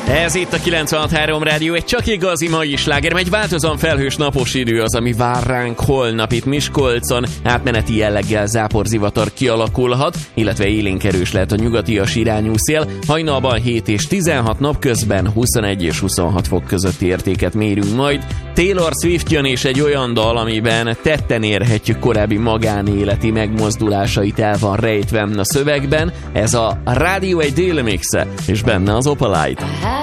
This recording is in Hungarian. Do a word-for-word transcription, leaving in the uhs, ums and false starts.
Ez itt a kilencvenhat három Rádió, egy csak igazi mai sláger, egy változóan felhős napos idő az, ami vár ránk holnap itt Miskolcon. Átmeneti jelleggel záporzivatar kialakulhat, illetve élénk erős lehet a nyugatias irányú szél. Hajnalban hét és tizenhat, napközben huszonegy és huszonhat fok közötti értéket mérünk majd. Taylor Swift jön és egy olyan dal, amiben tetten érhetjük korábbi magánéleti megmozdulásait, el van rejtve a szövegben. Ez a Rádió egy déli mixe, és benne az Opalite.